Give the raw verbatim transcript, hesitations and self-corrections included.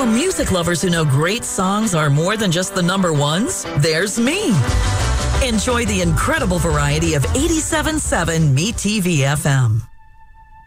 For music lovers who know great songs are more than just the number ones, there's me. Enjoy the incredible variety of eighty-seven point seven Me T V F M.